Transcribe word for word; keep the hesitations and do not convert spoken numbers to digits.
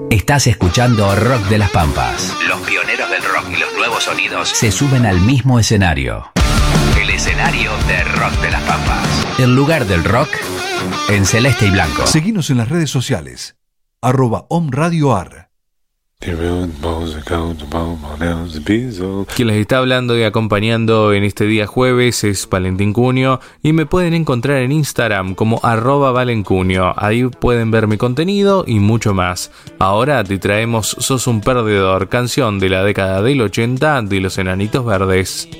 Estás escuchando Rock de las Pampas. Los pioneros del rock y los nuevos sonidos se suben al mismo escenario. El escenario de Rock de las Pampas. El lugar del rock en celeste y blanco. Seguinos en las redes sociales. Arroba omradioar. Quien les está hablando y acompañando en este día jueves es Valentín Cunio y me pueden encontrar en Instagram como arroba valencunio. Ahí pueden ver mi contenido y mucho más. Ahora te traemos Sos un Perdedor, canción de la década del ochenta de Los Enanitos Verdes.